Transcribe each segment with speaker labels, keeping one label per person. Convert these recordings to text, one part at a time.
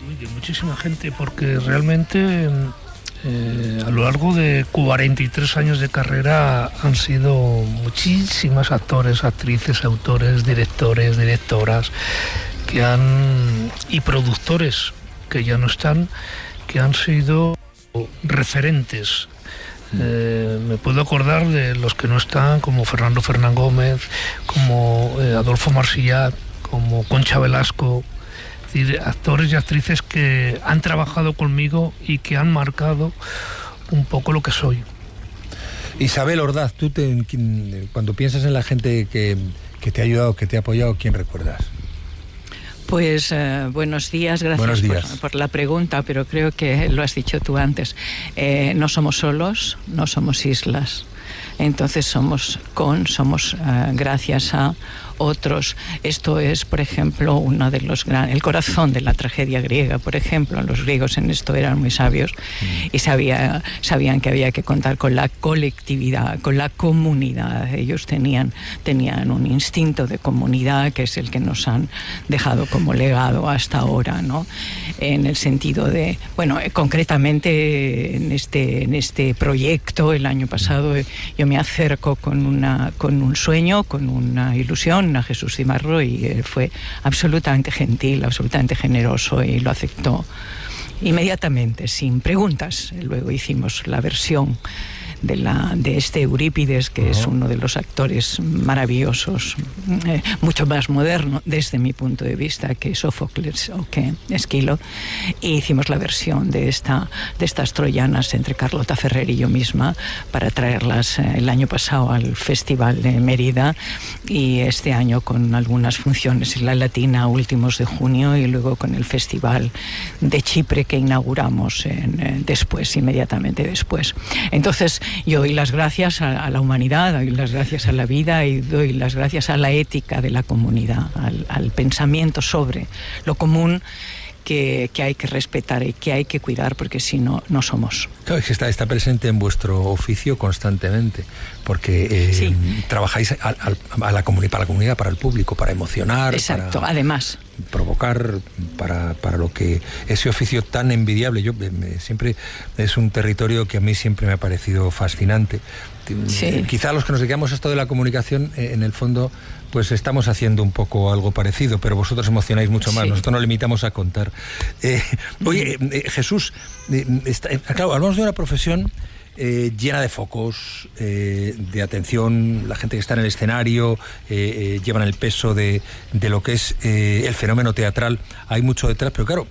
Speaker 1: de muchísima gente, porque realmente a lo largo de 43 años de carrera han sido muchísimas actores, actrices, autores, directores, directoras y productores que ya no están, que han sido referentes. Me puedo acordar de los que no están, como Fernando Fernán Gómez, como Adolfo Marsillach, como Concha Velasco, es decir, actores y actrices que han trabajado conmigo y que han marcado un poco lo que soy.
Speaker 2: Isabel Ordaz, tú cuando piensas en la gente que te ha ayudado, que te ha apoyado, ¿quién recuerdas?
Speaker 3: Pues buenos días, gracias
Speaker 2: buenos días.
Speaker 3: Por la pregunta, pero creo que lo has dicho tú antes. No somos solos, no somos islas. Entonces somos gracias a otros. Esto es, por ejemplo, uno de los el corazón de la tragedia griega, por ejemplo. Los griegos en esto eran muy sabios y sabían que había que contar con la colectividad, con la comunidad. Ellos tenían un instinto de comunidad, que es el que nos han dejado como legado hasta ahora, ¿no? En el sentido de, bueno, concretamente en este proyecto, el año pasado, yo me acerco con un sueño, con una ilusión a Jesús Cimarro, y fue absolutamente gentil, absolutamente generoso, y lo aceptó inmediatamente, sin preguntas. Luego hicimos la versión de este Eurípides, que es uno de los actores maravillosos, mucho más moderno desde mi punto de vista que Sófocles o que Esquilo, y hicimos la versión de estas troyanas entre Carlota Ferrer y yo misma, para traerlas el año pasado al Festival de Mérida, y este año con algunas funciones en la Latina a últimos de junio, y luego con el Festival de Chipre que inauguramos inmediatamente después. Entonces, yo doy las gracias a la humanidad, doy las gracias a la vida, y doy las gracias a la ética de la comunidad, al pensamiento sobre lo común que hay que respetar y que hay que cuidar, porque si no, no somos.
Speaker 2: Claro, es que está presente en vuestro oficio constantemente, porque
Speaker 3: sí,
Speaker 2: trabajáis para la comunidad, para el público, para emocionar.
Speaker 3: Exacto,
Speaker 2: para
Speaker 3: además
Speaker 2: provocar, para lo que ese oficio tan envidiable. Siempre es un territorio que a mí siempre me ha parecido fascinante. Sí. Quizá los que nos dedicamos a esto de la comunicación, en el fondo, pues estamos haciendo un poco algo parecido, pero vosotros emocionáis mucho más. Sí. Nosotros nos limitamos a contar. Oye, Jesús, claro, hablamos de una profesión llena de focos, de atención. La gente que está en el escenario llevan el peso de lo que es el fenómeno teatral. Hay mucho detrás, pero claro,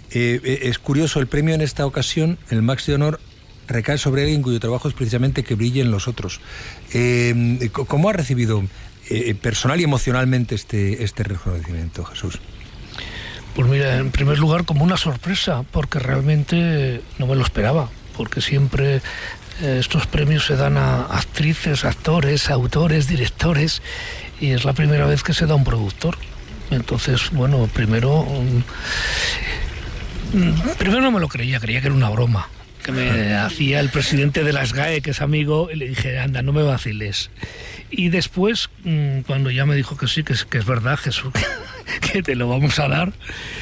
Speaker 2: es curioso, el premio en esta ocasión, el Max de Honor, recae sobre alguien cuyo trabajo es precisamente que brillen los otros. ¿Cómo ha recibido personal y emocionalmente este reconocimiento, Jesús?
Speaker 1: Pues mira, en primer lugar como una sorpresa, porque realmente no me lo esperaba, porque siempre estos premios se dan a actrices, actores, autores, directores, y es la primera vez que se da a un productor. Entonces, bueno, primero no me lo creía que era una broma que me hacía el presidente de la SGAE, que es amigo, y le dije, anda, no me vaciles. Y después, cuando ya me dijo que sí, que es verdad, Jesús, que te lo vamos a dar,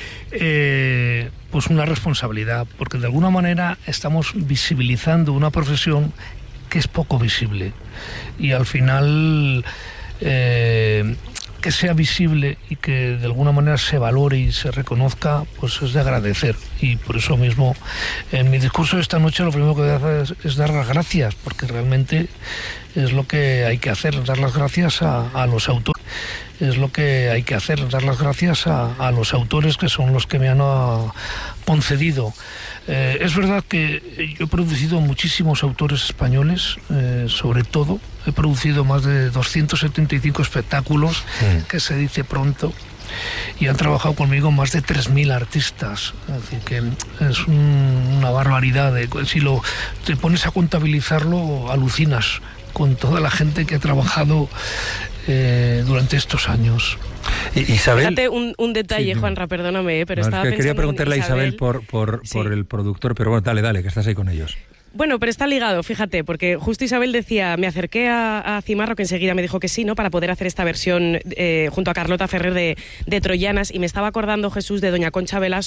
Speaker 1: pues una responsabilidad, porque de alguna manera estamos visibilizando una profesión que es poco visible, y al final que sea visible y que de alguna manera se valore y se reconozca, pues es de agradecer. Y por eso mismo, en mi discurso de esta noche, lo primero que voy a hacer es dar las gracias, porque realmente es lo que hay que hacer, dar las gracias a los autores. Es lo que hay que hacer, dar las gracias a los autores, que son los que me han concedido. Es verdad que yo he producido muchísimos autores españoles, sobre todo. He producido más de 275 espectáculos, que se dice pronto, y han trabajado conmigo más de 3.000 artistas. Es decir, que es una barbaridad. Si te pones a contabilizarlo, alucinas con toda la gente que ha trabajado durante estos años.
Speaker 4: Isabel, fíjate un detalle, sí, Juanra, perdóname, pero estaba pensando.
Speaker 2: Quería preguntarle a Isabel por el productor, pero bueno, dale, que estás ahí con ellos.
Speaker 4: Bueno, pero está ligado, fíjate, porque justo Isabel decía, me acerqué a Cimarro, que enseguida me dijo que sí, ¿no?, para poder hacer esta versión junto a Carlota Ferrer de Troyanas, y me estaba acordando, Jesús, de doña Concha Velasco,